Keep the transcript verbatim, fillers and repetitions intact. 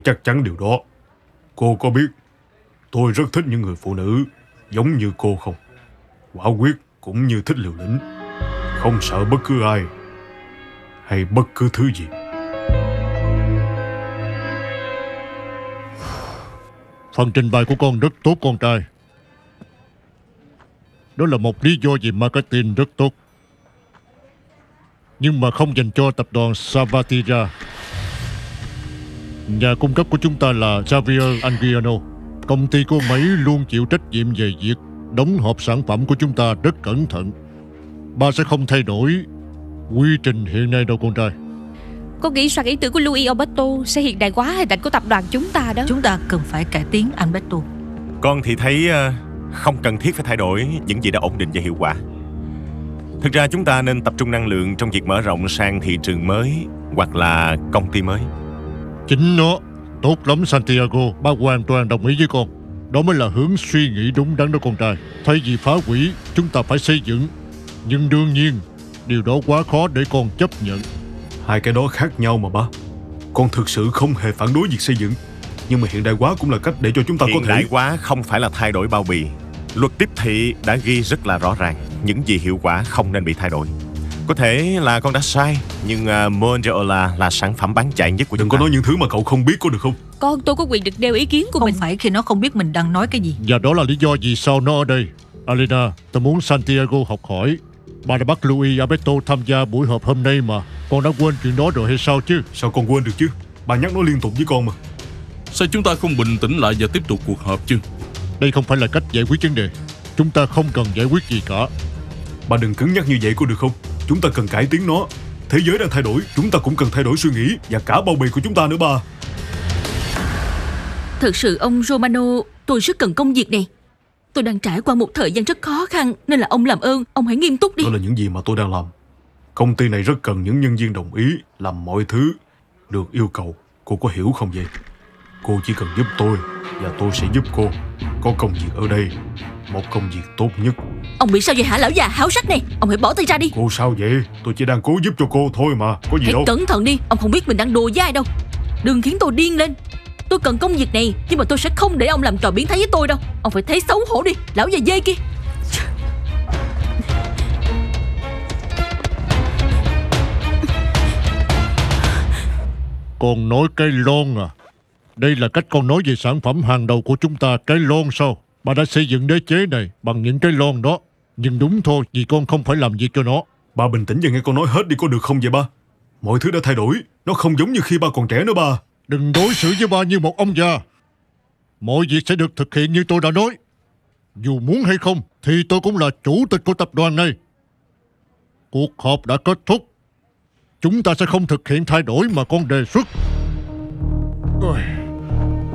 Chắc chắn điều đó. Cô có biết tôi rất thích những người phụ nữ giống như cô không? Quả quyết cũng như thích liều lĩnh, không sợ bất cứ ai hay bất cứ thứ gì. Phần trình bày của con rất tốt con trai. Đó là một lý do về marketing rất tốt. Nhưng mà không dành cho tập đoàn Savatira. Nhà cung cấp của chúng ta là Javier Anguiano. Công ty của ông ấy luôn chịu trách nhiệm về việc đóng hộp sản phẩm của chúng ta rất cẩn thận. Ba sẽ không thay đổi quy trình hiện nay đâu con trai. Có nghĩ rằng ý tưởng của Louis Alberto sẽ hiện đại hóa hình ảnh của tập đoàn chúng ta đó. Chúng ta cần phải cải tiến Alberto. Con thì thấy không cần thiết phải thay đổi những gì đã ổn định và hiệu quả. Thực ra chúng ta nên tập trung năng lượng trong việc mở rộng sang thị trường mới hoặc là công ty mới. Chính nó. Tốt lắm Santiago. Ba hoàn toàn đồng ý với con. Đó mới là hướng suy nghĩ đúng đắn đó con trai. Thay vì phá hủy, chúng ta phải xây dựng. Nhưng đương nhiên điều đó quá khó để con chấp nhận. Hai cái đó khác nhau mà ba. Con thực sự không hề phản đối việc xây dựng, nhưng mà hiện đại hóa cũng là cách để cho chúng ta hiện có thể... Hiện đại hóa không phải là thay đổi bao bì. Luật tiếp thị đã ghi rất là rõ ràng những gì hiệu quả không nên bị thay đổi. Có thể là con đã sai, nhưng uh, Monjola là sản phẩm bán chạy nhất của Đừng chúng có ta. nói những thứ mà cậu không biết có được không? Con tôi có quyền được nêu ý kiến của Không mình. Không phải khi nó không biết mình đang nói cái gì. Và đó là lý do vì sao nó ở đây. Alina, tôi muốn Santiago học hỏi. Bà đã bắt Louis Alberto tham gia buổi họp hôm nay mà. Con đã quên chuyện đó rồi hay sao chứ? Sao con quên được chứ? Bà nhắc nó liên tục với con mà. Sao chúng ta không bình tĩnh lại và tiếp tục cuộc họp chứ? Đây không phải là cách giải quyết vấn đề. Chúng ta không cần giải quyết gì cả. Bà đừng cứng nhắc như vậy có được không? Chúng ta cần cải tiến nó. Thế giới đang thay đổi, chúng ta cũng cần thay đổi suy nghĩ và cả bao bì của chúng ta nữa ba. Thật sự ông Romano, tôi rất cần công việc này. Tôi đang trải qua một thời gian rất khó khăn, nên là ông làm ơn, ông hãy nghiêm túc đi. Đó là những gì mà tôi đang làm. Công ty này rất cần những nhân viên đồng ý làm mọi thứ được yêu cầu. Cô có hiểu không vậy? Cô chỉ cần giúp tôi và tôi sẽ giúp cô. Có công việc ở đây, một công việc tốt nhất. Ông bị sao vậy hả lão già háo sắc này? Ông hãy bỏ tay ra đi. Cô sao vậy? Tôi chỉ đang cố giúp cho cô thôi mà. Có gì hãy đâu. Cẩn thận đi, ông không biết mình đang đùa với ai đâu. Đừng khiến tôi điên lên. Tôi cần công việc này, nhưng mà tôi sẽ không để ông làm trò biến thái với tôi đâu. Ông phải thấy xấu hổ đi, lão già dê kia. Con nói cái lon à? Đây là cách con nói về sản phẩm hàng đầu của chúng ta, cái lon sao? Bà đã xây dựng đế chế này bằng những cái lon đó. Nhưng đúng thôi, vì con không phải làm việc cho nó. Ba bình tĩnh và nghe con nói hết đi có được không vậy ba? Mọi thứ đã thay đổi. Nó không giống như khi ba còn trẻ nữa ba. Đừng đối xử với ba như một ông già. Mọi việc sẽ được thực hiện như tôi đã nói. Dù muốn hay không thì tôi cũng là chủ tịch của tập đoàn này. Cuộc họp đã kết thúc. Chúng ta sẽ không thực hiện thay đổi mà con đề xuất. Ôi.